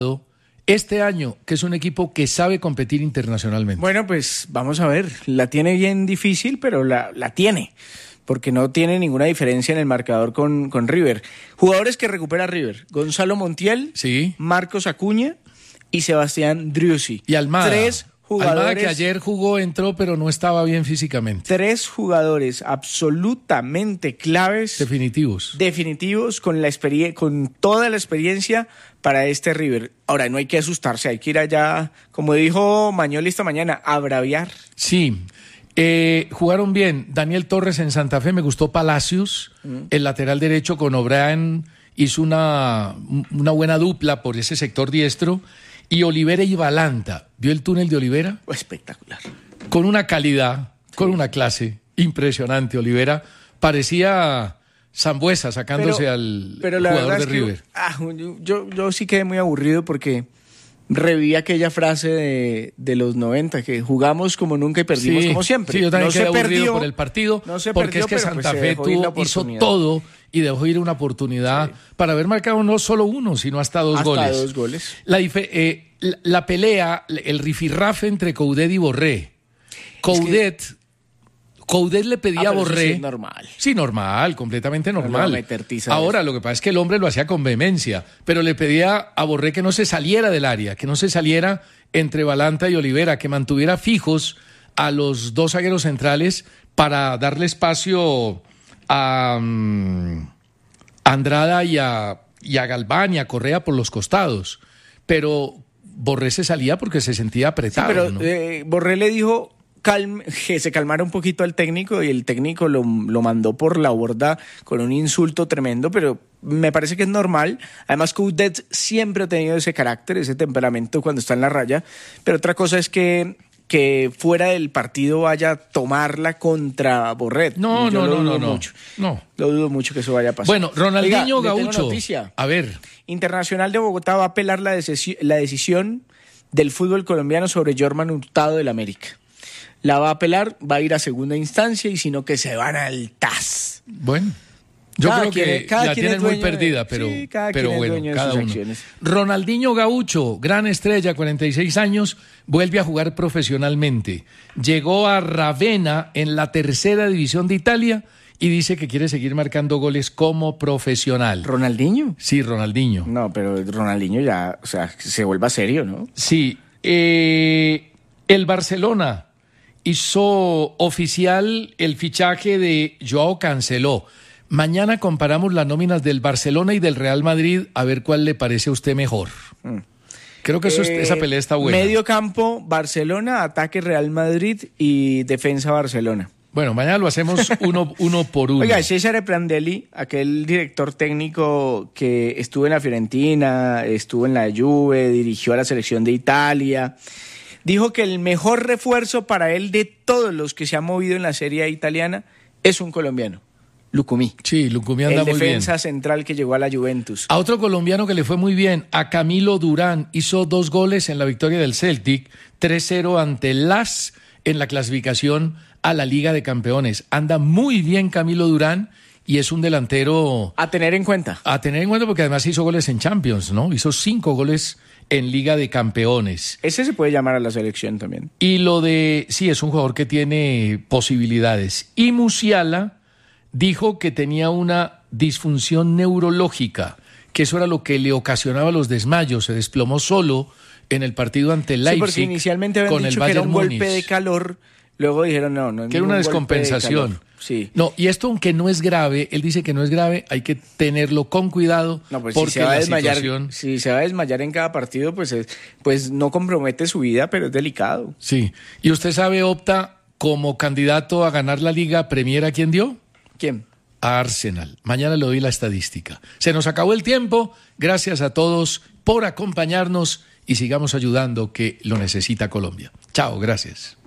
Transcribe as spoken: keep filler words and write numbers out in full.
este año, que es un equipo que sabe competir internacionalmente? Bueno, pues vamos a ver, la tiene bien difícil, pero la, la tiene, porque no tiene ninguna diferencia en el marcador con, con River. Jugadores que recupera River: Gonzalo Montiel, sí, Marcos Acuña y Sebastián Driussi. Y Almada. Tres jugadores. Almada, que ayer jugó, entró, pero no estaba bien físicamente. Tres jugadores absolutamente claves. Definitivos. Definitivos, con, la experie- con toda la experiencia para este River. Ahora, no hay que asustarse, hay que ir allá, como dijo Mañoli esta mañana, a braviar. Sí. Eh, jugaron bien Daniel Torres en Santa Fe, me gustó Palacios, mm. el lateral derecho con Obrán hizo una, una buena dupla por ese sector diestro, y Olivera y Balanta. ¿Vio el túnel de Olivera? Espectacular. Con una calidad, sí, con una clase impresionante. Olivera parecía Sambuesa sacándose pero, al pero jugador de es River. Que, ah, yo, yo sí quedé muy aburrido porque reví aquella frase de, de los noventa, que jugamos como nunca y perdimos sí, como siempre. Sí, yo también no quedé se aburrido perdió, por el partido, no se porque perdió, es que Santa pues Fe tuvo, hizo todo y dejó ir una oportunidad sí. para haber marcado no solo uno, sino hasta dos hasta goles. Hasta dos goles. La, eh, la, la pelea, el rifirrafe entre Coudet y Borré. Coudet... Es que... Coudet le pedía ah, a Borré. Sí, es normal. Sí, normal, completamente normal. No Ahora, lo que pasa es que el hombre lo hacía con vehemencia, pero le pedía a Borré que no se saliera del área, que no se saliera entre Balanta y Olivera, que mantuviera fijos a los dos zagueros centrales para darle espacio a um, Andrada y a, y a Galván y a Correa por los costados. Pero Borré se salía porque se sentía apretado. Sí, pero ¿no? eh, Borré le dijo Calme, que se calmara un poquito al técnico, y el técnico lo, lo mandó por la borda con un insulto tremendo, pero me parece que es normal. Además, Coudet siempre ha tenido ese carácter, ese temperamento cuando está en la raya, pero otra cosa es que, que fuera del partido vaya a tomarla contra Borré. No, Yo no, lo no, dudo no, mucho. no. Lo dudo mucho que eso vaya a pasar. Bueno, Ronaldinho Oiga, Gaucho. Noticia. A ver. Internacional de Bogotá va a apelar la, decisi- la decisión del fútbol colombiano sobre Jorman Hurtado del América. La va a apelar, va a ir a segunda instancia, y si no, que se van al T A S. Bueno, yo cada creo quien, que cada la quien tienen muy perdida, de, pero, sí, cada pero quien bueno, es dueño de cada sus uno. acciones. Ronaldinho Gaucho, gran estrella, cuarenta y seis años, vuelve a jugar profesionalmente. Llegó a Ravenna en la tercera división de Italia y dice que quiere seguir marcando goles como profesional. ¿Ronaldinho? Sí, Ronaldinho. No, pero Ronaldinho ya, o sea, se vuelva serio, ¿no? Sí. Eh, el Barcelona hizo oficial el fichaje de Joao Cancelo. Mañana comparamos las nóminas del Barcelona y del Real Madrid, a ver cuál le parece a usted mejor. Mm. Creo que eso eh, es, esa pelea está buena. Medio campo, Barcelona, ataque Real Madrid y defensa Barcelona. Bueno, mañana lo hacemos uno, uno por uno. Oiga, Cesare Prandelli, aquel director técnico que estuvo en la Fiorentina, estuvo en la Juve, dirigió a la selección de Italia, dijo que el mejor refuerzo para él de todos los que se han movido en la Serie A italiana es un colombiano, Lucumí. Sí, Lucumí anda muy bien. El defensa central que llegó a la Juventus. A otro colombiano que le fue muy bien, a Camilo Durán, hizo dos goles en la victoria del Celtic, tres cero ante el Las en la clasificación a la Liga de Campeones. Anda muy bien Camilo Durán y es un delantero a tener en cuenta. A tener en cuenta porque además hizo goles en Champions, ¿no? Hizo cinco goles en Liga de Campeones. Ese se puede llamar a la selección también. Y lo de, sí, es un jugador que tiene posibilidades. Y Musiala dijo que tenía una disfunción neurológica, que eso era lo que le ocasionaba los desmayos. Se desplomó solo en el partido ante el Leipzig. Sí, porque inicialmente habían con dicho el Bayern que era un Múnich. golpe de calor. Luego dijeron no, no. Que era una descompensación. De sí. No, y esto aunque no es grave, él dice que no es grave, hay que tenerlo con cuidado. No, pues porque si se va a desmayar, situación... si se va a desmayar en cada partido, pues, es, pues no compromete su vida, pero es delicado. Sí. ¿Y usted sabe, opta como candidato a ganar la Liga Premier a quién dio? ¿Quién? A Arsenal. Mañana le doy la estadística. Se nos acabó el tiempo. Gracias a todos por acompañarnos y sigamos ayudando, que lo necesita Colombia. Chao, gracias.